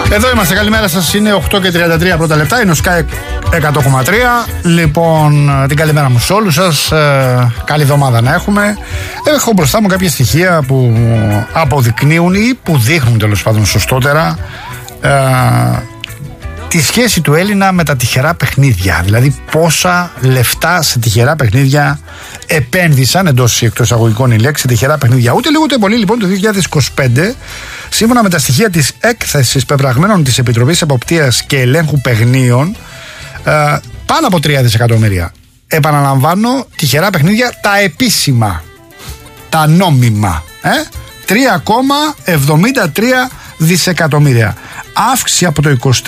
Εδώ είμαστε, καλημέρα σας. Είναι 8 και 33 πρώτα λεπτά. Είναι ο Sky 100,3. Λοιπόν, την καλημέρα μου σε όλους σας. Καλή εβδομάδα να έχουμε. Έχω μπροστά μου κάποια στοιχεία που αποδεικνύουν ή που δείχνουν τέλος πάντων σωστότερα τη σχέση του Έλληνα με τα τυχερά παιχνίδια. Δηλαδή πόσα λεφτά σε τυχερά παιχνίδια επένδυσαν, εντός ή εκτός εισαγωγικών η λέξη, σε τυχερά παιχνίδια. Ούτε λίγο ούτε πολύ λοιπόν το 2025, σύμφωνα με τα στοιχεία της έκθεσης πεπραγμένων της Επιτροπής Εποπτείας και Ελέγχου Παιχνίων, πάνω από 3 δισεκατομμύρια. Επαναλαμβάνω, τυχερά παιχνίδια τα επίσημα, τα νόμιμα. 3,73 δισεκατομμύρια. Αύξηση από το 24,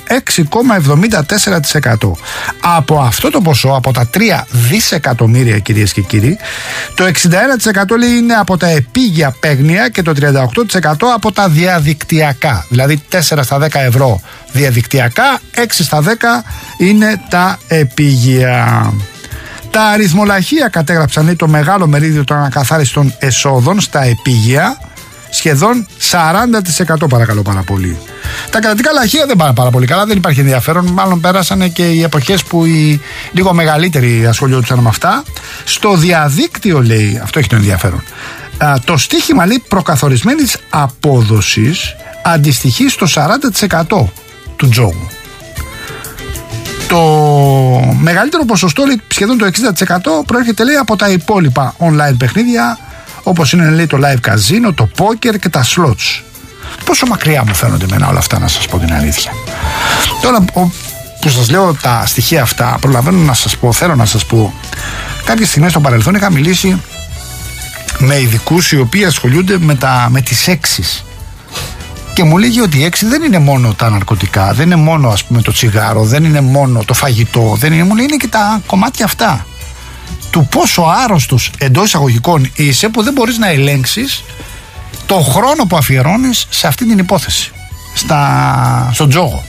6,74%. Από αυτό το ποσό, από τα 3 δισεκατομμύρια κυρίες και κύριοι, το 61% λέει είναι από τα επίγεια παίγνια και το 38% από τα διαδικτυακά. Δηλαδή 4 στα 10 ευρώ διαδικτυακά, 6 στα 10 είναι τα επίγεια. Τα αριθμολαχεία κατέγραψαν το μεγάλο μερίδιο των ανακαθάριστων εσόδων στα επίγεια, σχεδόν 40%, παρακαλώ πάρα πολύ. Τα κρατικά λαχεία δεν πάνε πάρα πολύ καλά, δεν υπάρχει ενδιαφέρον. Μάλλον πέρασανε και οι εποχές που οι λίγο μεγαλύτεροι ασχολιόντουσαν με αυτά. Στο διαδίκτυο, λέει, αυτό έχει το ενδιαφέρον. Το στοίχημα, λέει, προκαθορισμένης απόδοσης αντιστοιχεί στο 40% του τζόγου. Το μεγαλύτερο ποσοστό, λέει, σχεδόν το 60%, προέρχεται, λέει, από τα υπόλοιπα online παιχνίδια, όπως είναι, λέει, το live casino, το poker και τα slots. Πόσο μακριά μου φαίνονται εμένα όλα αυτά, να σας πω την αλήθεια. Τώρα που σας λέω τα στοιχεία αυτά, προλαβαίνω να σας πω, θέλω να σας πω, κάποιες στιγμές στο παρελθόν είχα μιλήσει με ειδικούς οι οποίοι ασχολούνται με τις έξεις. Και μου λέγει ότι η έξι δεν είναι μόνο τα ναρκωτικά, δεν είναι μόνο, ας πούμε, το τσιγάρο, δεν είναι μόνο το φαγητό, δεν είναι, μου λέει, είναι και τα κομμάτια αυτά. Του πόσο άρρωστος εντός εισαγωγικών είσαι, που δεν μπορείς να ελέγξεις το χρόνο που αφιερώνεις σε αυτή την υπόθεση, στον τζόγο.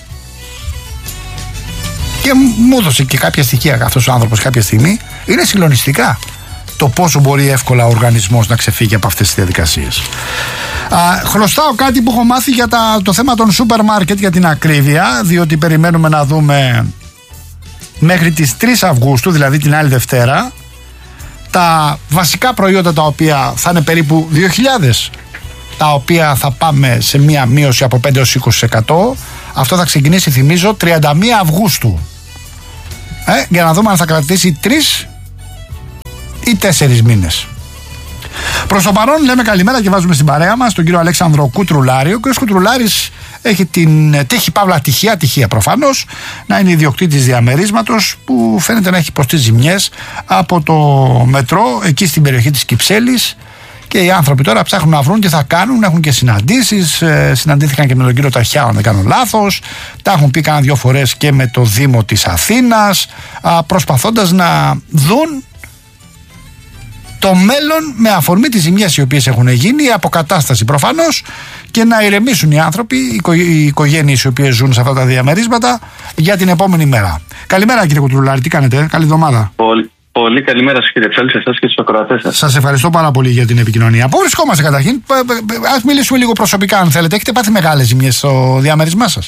Και μου έδωσε και κάποια στοιχεία αυτός ο άνθρωπος κάποια στιγμή. Είναι συγκλονιστικά το πόσο μπορεί εύκολα ο οργανισμός να ξεφύγει από αυτές τις διαδικασίες. Χρωστάω κάτι που έχω μάθει για το θέμα των σούπερ μάρκετ, για την ακρίβεια, διότι περιμένουμε να δούμε μέχρι τις 3 Αυγούστου, δηλαδή την άλλη Δευτέρα, τα βασικά προϊόντα, τα οποία θα είναι περίπου 2.000, τα οποία θα πάμε σε μία μείωση από 5 έως 20%. Αυτό θα ξεκινήσει, θυμίζω, 31 Αυγούστου. Για να δούμε αν θα κρατήσει 3 ή 4 μήνες. Προς το παρόν λέμε καλημέρα και βάζουμε στην παρέα μας τον κύριο Αλέξανδρο Κουτρουλάρη. Ο κύριος Κουτρουλάρης έχει την τύχη, παύλα τυχαία προφανώς, να είναι ιδιοκτήτης διαμερίσματος που φαίνεται να έχει υποστεί ζημιές από το μετρό εκεί στην περιοχή της Κυψέλης. Και οι άνθρωποι τώρα ψάχνουν να βρουν τι θα κάνουν, έχουν και συναντήσεις, συναντήθηκαν και με τον κύριο Ταχιά, αν δεν κάνω λάθος, τα έχουν πει κάνα 2 φορές και με το Δήμο της Αθήνας, προσπαθώντας να δουν το μέλλον με αφορμή τις ζημιές οι οποίες έχουν γίνει, η αποκατάσταση προφανώς, και να ηρεμήσουν οι άνθρωποι, οι οικογένειες οι οποίες ζουν σε αυτά τα διαμερίσματα, για την επόμενη μέρα. Καλημέρα, κύριε Κουτρουλάρη, τι κάνετε, καλή εβδομάδα. Πολύ καλημέρα σας, κύριε Ψάλη, σε εσάς και στους ακροατές σας. Σας ευχαριστώ πάρα πολύ για την επικοινωνία. Πού βρισκόμαστε καταρχήν, ας μιλήσουμε λίγο προσωπικά, αν θέλετε. Έχετε πάθει μεγάλες ζημιές στο διαμέρισμά σας?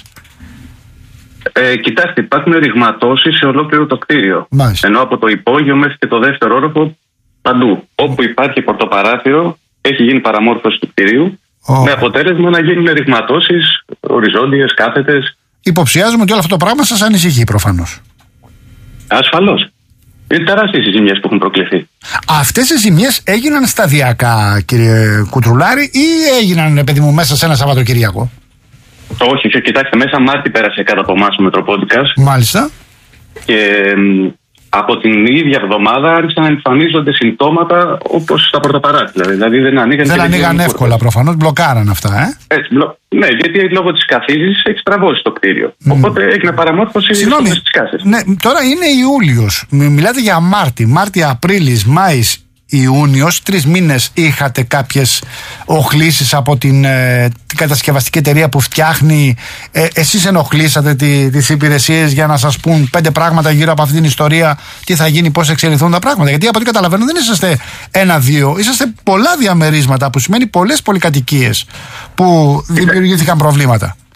Κοιτάξτε, υπάρχουν ρηγματώσεις σε ολόκληρο το κτίριο. Μάλιστα. Ενώ από το υπόγειο μέχρι και το δεύτερο όροφο, παντού. Όπου υπάρχει πορτοπαράθυρο, έχει γίνει παραμόρφωση του κτιρίου, με αποτέλεσμα να γίνουν ρηγματώσεις οριζόντιες, κάθετες. Υποψιάζομαι ότι όλο αυτό το πράγμα σας ανησυχεί προφανώς. Ασφαλώς. Είναι τεράστιες οι ζημιές που έχουν προκληθεί. Αυτές οι ζημιές έγιναν σταδιακά, κύριε Κουτρουλάρη, ή έγιναν, παιδί μου, μέσα σε ένα Σαββατοκυριακό? Όχι, κοιτάξτε, μέσα Μάρτη πέρασε κάτω από εμάς ο Μετροπόντικας. Μάλιστα. Και από την ίδια εβδομάδα άρχισαν να εμφανίζονται συμπτώματα όπως στα πορτοπαράθυρα. Δηλαδή δεν ανοίγαν εύκολα, προφανώς, μπλοκάραν αυτά. Έτσι, ναι, γιατί λόγω της καθίζησης έχει στραβώσει το κτίριο. Οπότε έγινε παραμόρφωση στις κάσες. Ναι, τώρα είναι Ιούλιος. Μιλάτε για Μάρτι, Απρίλης, Μάης, Ιούνιος, 3 μήνες είχατε κάποιες οχλήσεις από την κατασκευαστική εταιρεία που φτιάχνει. Εσείς ενοχλήσατε τις υπηρεσίες για να σας πούν 5 πράγματα γύρω από αυτή την ιστορία, τι θα γίνει, πώς εξελιχθούν τα πράγματα? Γιατί από ό,τι καταλαβαίνω δεν είσαστε 1-2, είσαστε πολλά διαμερίσματα, που σημαίνει πολλές πολυκατοικίες που δημιουργήθηκαν προβλήματα.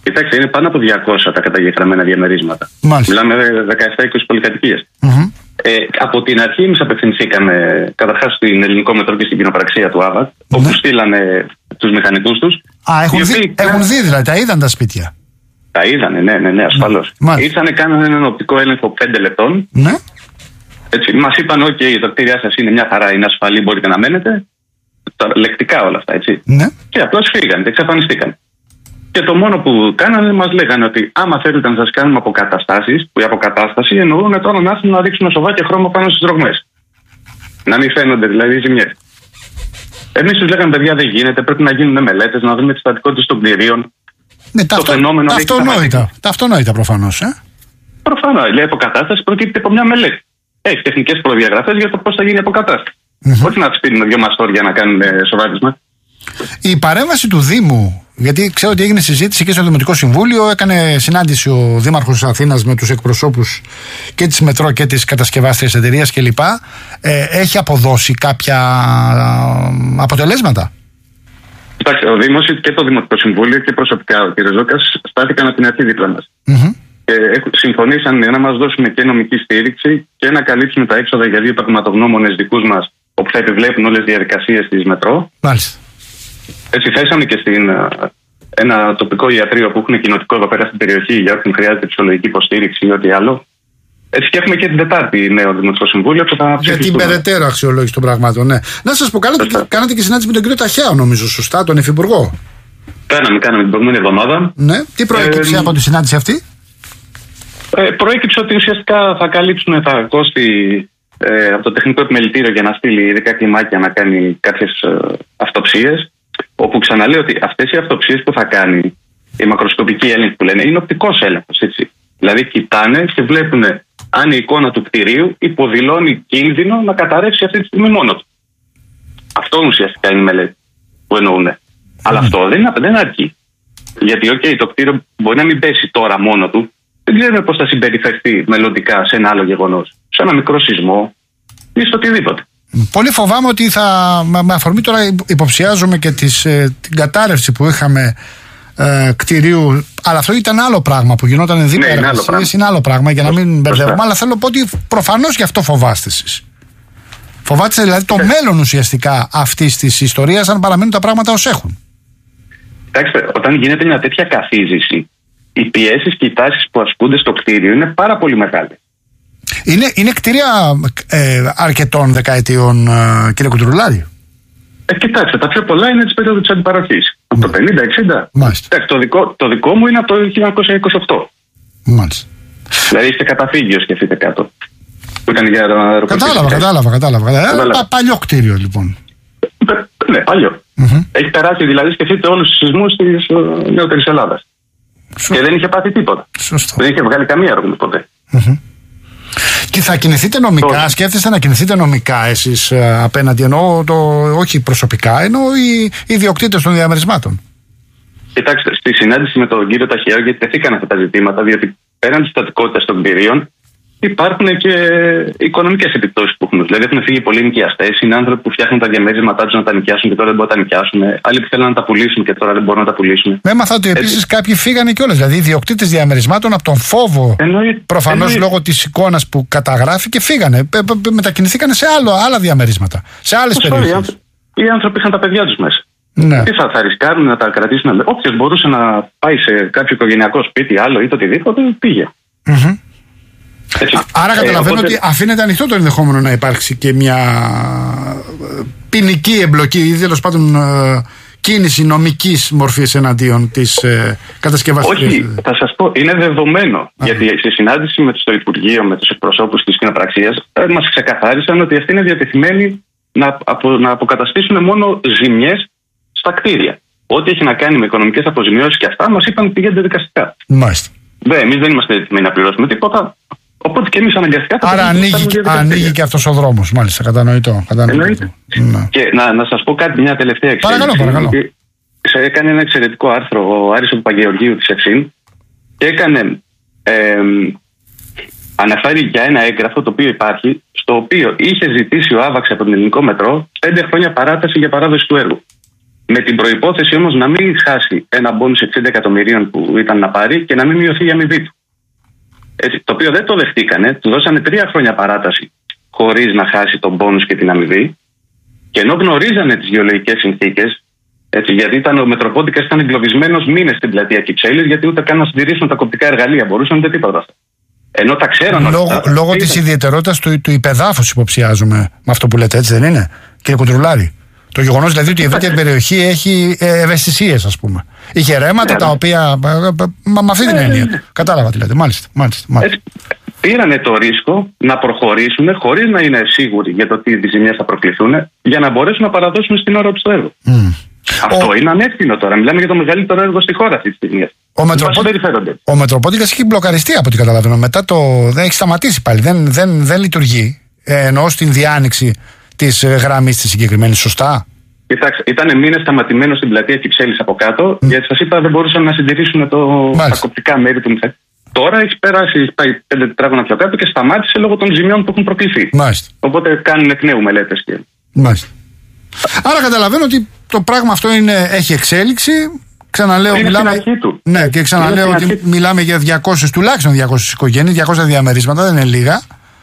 Κοιτάξτε, είναι πάνω από 200 τα καταγεγραμμένα διαμερίσματα. Μάλιστα. Μιλάμε 17-20 πολυκατοικίες. Από την αρχή εμείς απευθυνθήκαμε καταρχάς στην Ελληνικό Μετρό και στην κοινοπραξία του ΑΒΑΤ, όπου στείλανε τους μηχανικούς τους. Έχουν δει δηλαδή, τα είδαν τα σπίτια. Τα είδανε, ναι, ασφαλώς. Ήρθανε, κάνανε έναν οπτικό έλεγχο 5 λεπτών. Ναι. Μας είπαν: OK, το κτίρια σας είναι μια χαρά, είναι ασφαλή, μπορείτε να μένετε. Λεκτικά όλα αυτά, έτσι. Ναι. Και απλώς φύγανε, εξαφανιστήκαν. Και το μόνο που κάνανε, μας λέγανε ότι άμα θέλετε να σας κάνουμε αποκαταστάσεις, που η αποκατάσταση εννοούν τώρα να έρθουν να ρίξουν σοβά και χρώμα πάνω στις ρογμές. Να μην φαίνονται δηλαδή οι ζημιές. Εμείς τους λέγαμε: παιδιά, δεν γίνεται, πρέπει να γίνουν μελέτες, να δούμε τις στατικότητες των κτηρίων. Ναι, τα αυτονόητα προφανώς. Προφανώς. Η αποκατάσταση προκύπτει από μια μελέτη. Έχει τεχνικές προδιαγραφές για το πώς θα γίνει η αποκατάσταση. Όχι να στείλουμε 2 μαστόρια να κάνουν σοβάρισμα. Η παρέμβαση του Δήμου, γιατί ξέρω ότι έγινε συζήτηση και στο Δημοτικό Συμβούλιο, έκανε συνάντηση ο Δήμαρχος της Αθήνας με τους εκπροσώπους και της Μετρό και της κατασκευάστριας εταιρείας κλπ. Έχει αποδώσει κάποια αποτελέσματα? Κοιτάξτε, ο Δήμος και το Δημοτικό Συμβούλιο και προσωπικά ο κ. Ζόκας στάθηκαν από την αρχή δίπλα μας. Και συμφωνήσαν να μας δώσουν και νομική στήριξη και να καλύψουν τα έξοδα για 2 πραγματογνώμονες δικούς μας, όπου θα επιβλέπουν όλες τις διαδικασίες της Μετρό. Μάλιστα. Έτσι θέσαμε και ένα τοπικό ιατρείο που έχουν κοινοτικό εδώ πέρα στην περιοχή για όποιον χρειάζεται ψυχολογική υποστήριξη ή ό,τι άλλο. Έτσι και έχουμε και την Τετάρτη νέο Δημοτικό Συμβούλιο που θα για την περαιτέρω αξιολόγηση των πραγμάτων, ναι. Να σας πω, κάνατε και συνάντηση με τον κύριο Ταχιάο, νομίζω, σωστά, τον Υφυπουργό. Κάναμε την προηγούμενη εβδομάδα. Ναι. Τι προέκυψε από τη συνάντηση αυτή? Προέκυψε ότι ουσιαστικά θα καλύψουν τα κόστη από το τεχνικό επιμελητήριο για να στείλει 10 κλιμάκια να κάνει κάποιες αυτοψίες. Όπου ξαναλέω ότι αυτές οι αυτοψίες που θα κάνει, η μακροσκοπική έλεγχη που λένε, είναι οπτικός έλεγχος. Έτσι. Δηλαδή κοιτάνε και βλέπουν αν η εικόνα του κτηρίου υποδηλώνει κίνδυνο να καταρρεύσει αυτή τη στιγμή μόνο του. Αυτό ουσιαστικά είναι η μελέτη που εννοούν. Αλλά αυτό δεν αρκεί. Γιατί το κτίριο μπορεί να μην πέσει τώρα μόνο του. Δεν ξέρουμε πώς θα συμπεριφερθεί μελλοντικά σε ένα άλλο γεγονός. Σε ένα μικρό σεισμό ή στο οτιδήποτε. Πολύ φοβάμαι ότι με αφορμή τώρα υποψιάζομαι και την κατάρρευση που είχαμε κτηρίου, αλλά αυτό ήταν άλλο πράγμα που γινόταν δίπλα εργασίες, είναι άλλο πράγμα για να μην μπερδεύουμε, αλλά θέλω να πω ότι προφανώς γι' αυτό φοβάστε εσείς. Φοβάστε δηλαδή το μέλλον ουσιαστικά αυτής της ιστορίας αν παραμένουν τα πράγματα ως έχουν. Κοιτάξτε, όταν γίνεται μια τέτοια καθίζηση, οι πιέσεις και οι τάσεις που ασκούνται στο κτίριο είναι πάρα πολύ μεγάλες. Είναι κτίρια αρκετών δεκαετιών, κύριε Κουτρουλάρη? Κοιτάξτε, τα πιο πολλά είναι της περίοδου της αντιπαροχής. Από το 50-60. Μάλιστα. Το δικό μου είναι από το 1928. Μάλιστα. Δηλαδή είστε καταφύγιο, σκεφτείτε κάτω. Που ήταν για κατάλαβα. Παλιό κτίριο λοιπόν. Ναι, παλιό. Έχει περάσει δηλαδή, σκεφτείτε, όλους τους σεισμούς της νεότερης Ελλάδας. Και δεν είχε πάθει τίποτα. Σωστό. Δεν είχε βγάλει καμία ρογμή ποτέ. Και θα κινηθείτε νομικά, σκέφτεστε να κινηθείτε νομικά εσείς απέναντι, εννοώ όχι προσωπικά, εννοώ οι ιδιοκτήτες των διαμερισμάτων? Κοιτάξτε, στη συνάντηση με τον κύριο Ταχιάο, γιατί τεθήκαν αυτά τα ζητήματα, διότι πέραν της στατικότητας των κτηρίων, υπάρχουν και οικονομικές επιπτώσεις που έχουν. Δηλαδή, έχουν φύγει πολλοί νοικιαστές, είναι άνθρωποι που φτιάχνουν τα διαμέρισματά τους να τα νοικιάσουν και τώρα δεν μπορούν να τα νοικιάσουν. Άλλοι που θέλουν να τα πουλήσουν και τώρα δεν μπορούν να τα πουλήσουν. Έμαθα ότι επίσης κάποιοι φύγανε κιόλας. Δηλαδή, οι ιδιοκτήτες διαμερισμάτων από τον φόβο, προφανώς λόγω της εικόνας που καταγράφει, και φύγανε. Μετακινηθήκανε σε άλλα διαμερίσματα, σε άλλες περιοχές. Οι άνθρωποι είχαν τα παιδιά τους μέσα. Ναι. Τι θα ρισκάρουν να τα κρατήσουν? Όποιος μπορούσε να πάει σε κάποιο οικογενειακό σπίτι, άλλο ή το οτιδήποτε, πήγε. Άρα καταλαβαίνω ότι αφήνεται ανοιχτό το ενδεχόμενο να υπάρξει και μια ποινική εμπλοκή ή τέλος πάντων κίνηση νομικής μορφής εναντίον της κατασκευαστικής. Όχι, θα σας πω, είναι δεδομένο. Γιατί στη συνάντηση στο Υπουργείο με τους εκπροσώπους της κοινοπραξίας μας ξεκαθάρισαν ότι αυτοί είναι διατεθειμένοι να αποκαταστήσουν μόνο ζημιές στα κτίρια. Ό,τι έχει να κάνει με οικονομικές αποζημιώσεις και αυτά, μας είπαν ότι πηγαίνετε δικαστικά. Μάλιστα. Εμείς δεν είμαστε έτοιμοι να πληρώσουμε τίποτα. Οπότε και εμείς αναγκαστικά θα. Άρα ανοίγει και αυτός ο δρόμος, μάλιστα. Κατανοητό. Και να σας πω κάτι, μια τελευταία εξέλιξη. Παρακαλώ. Έκανε ένα εξαιρετικό άρθρο ο Άρης ο Παπαγεωργίου της ΕΦΣΥΝ και αναφέρει για ένα έγγραφο το οποίο υπάρχει, στο οποίο είχε ζητήσει ο ΑΒΑΞ από τον Ελληνικό Μετρό 5 χρόνια παράταση για παράδοση του έργου. Με την προϋπόθεση όμως να μην χάσει ένα μπόνους 60 εκατομμυρίων που ήταν να πάρει και να μην μειωθεί η αμοιβή του. Έτσι, το οποίο δεν το δεχτήκανε, του δώσανε 3 χρόνια παράταση χωρίς να χάσει τον μπόνους και την αμοιβή. Και ενώ γνωρίζανε τις γεωλογικές συνθήκες, γιατί ο Μετροπόντικας ήταν εγκλωβισμένος μήνες στην πλατεία Κυψέλης, γιατί ούτε καν να συντηρήσουν τα κοπτικά εργαλεία μπορούσαν, ούτε τίποτα. Ενώ τα ξέραν λόγω της ιδιαιτερότητας του υπεδάφους, υποψιάζομαι, με αυτό που λέτε, έτσι δεν είναι, κύριε Κουντρουλάρη? Το γεγονός δηλαδή ότι η ευρύτερη περιοχή έχει ευαισθησίες, ας πούμε. Είχε ρέματα τα οποία. Με αυτή την έννοια. Κατάλαβα τι λέτε. Μάλιστα. Πήρανε το ρίσκο να προχωρήσουν χωρίς να είναι σίγουροι για το τι ζημιές θα προκληθούν, για να μπορέσουν να παραδώσουν στην ώρα του το έργο. Αυτό είναι ανεύθυνο τώρα. Μιλάμε για το μεγαλύτερο έργο στη χώρα αυτή τη στιγμή. Ο Μετροπόντικας έχει μπλοκαριστεί από ό,τι καταλαβαίνω. Μετά δεν έχει σταματήσει πάλι. Δεν λειτουργεί. Ενώ στην διάνοιξη της γραμμής της συγκεκριμένης, σωστά? Κοιτάξτε, ήταν μήνες σταματημένος στην πλατεία Κυψέλης από κάτω, γιατί σας είπα δεν μπορούσαν να συντηρήσουν τα κοπτικά μέρη του μηχανισμού. Τώρα έχει πάει 5 τετράγωνα πιο κάτω και σταμάτησε λόγω των ζημιών που έχουν προκληθεί. Μάλιστα. Οπότε κάνουν εκ νέου μελέτες. Μάλιστα. Άρα καταλαβαίνω ότι το πράγμα αυτό έχει εξέλιξη. Ξαναλέω, ναι, και ξαναλέω ότι μιλάμε για 200, τουλάχιστον 200 οικογένειες, 200 διαμερίσματα, δεν είναι λίγα.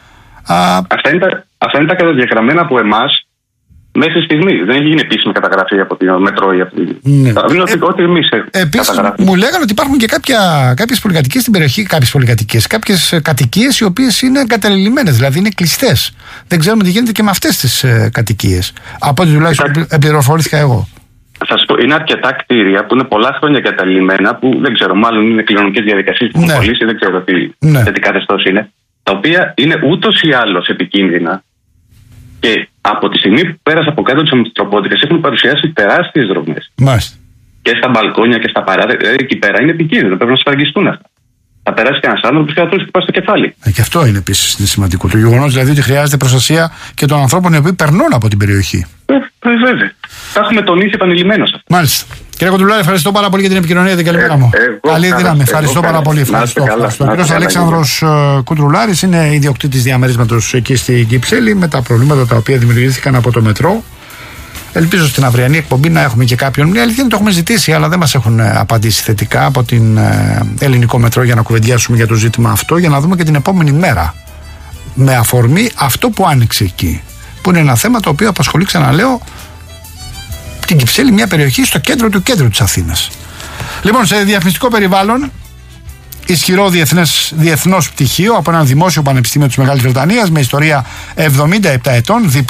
Αυτά είναι τα καταδιαγραμμένα από εμάς μέχρι στιγμή. Δεν έχει γίνει επίσημη καταγραφή από το Μετρό ή από την. Ναι. Ό,τι εμείς έχουμε. Επίσης, μου λέγανε ότι υπάρχουν και κάποιες πολυκατοικίες στην περιοχή, κάποιες κατοικίες οι οποίες είναι εγκαταλειμμένες, δηλαδή είναι κλειστές. Δεν ξέρουμε τι γίνεται και με αυτές τις κατοικίες. Από ό,τι τουλάχιστον πληροφορήθηκα εγώ. Θα σας πω, είναι αρκετά κτίρια που είναι πολλά χρόνια εγκαταλειμμένα, που δεν ξέρω, μάλλον είναι κληρονομικές διαδικασίες που έχουν κολλήσει, δεν ξέρω τι καθεστώς είναι. Τα οποία είναι ούτως ή άλλως επικίνδυνα. Και από τη στιγμή που πέρασε από κάτω της Μετροπόντικας έχουν παρουσιάσει τεράστιες δρομές. Μάλιστα. Και στα μπαλκόνια και στα παράθυρα. Εκεί πέρα είναι επικίνδυνο. Πρέπει να σφραγιστούν αυτά. Θα περάσει και ένας άνθρωπος και θα του χτυπήσει στο κεφάλι. Και αυτό είναι επίσης σημαντικό. Το γεγονός δηλαδή ότι χρειάζεται προστασία και των ανθρώπων οι οποίοι περνούν από την περιοχή. Βέβαια. Θα έχουμε τονίσει επανειλημμένως αυτό. Μάλιστα. Κύριε Κουντρουλάρη, ευχαριστώ πάρα πολύ για την επικοινωνία. Την καλημέρα μου. Καλή δύναμη. Ευχαριστώ πάρα πολύ. Ευχαριστώ. Ο κύριος Αλέξανδρος Κουντρουλάρης είναι ιδιοκτήτης διαμερίσματος εκεί στην Κυψέλη με τα προβλήματα τα οποία δημιουργήθηκαν από το μετρό. Ελπίζω στην αυριανή εκπομπή να έχουμε και κάποιον. Μια αλήθεια είναι το έχουμε ζητήσει, αλλά δεν μας έχουν απαντήσει θετικά από την Ελληνικό Μετρό για να κουβεντιάσουμε για το ζήτημα αυτό, για να δούμε και την επόμενη μέρα. Με αφορμή αυτό που άνοιξε εκεί. Που είναι ένα θέμα το οποίο απασχολεί, ξαναλέω, την Κυψέλη, μια περιοχή στο κέντρο του κέντρου της Αθήνας. Λοιπόν, σε διαφημιστικό περιβάλλον, ισχυρό διεθνώς πτυχίο από ένα δημόσιο πανεπιστήμιο της Μεγάλης Βρετανίας με ιστορία 77 ετών,